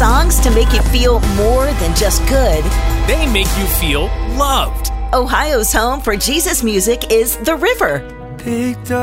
songs to make you feel more than just good. They make you feel loved. Ohio's home for Jesus music is The River. Picked up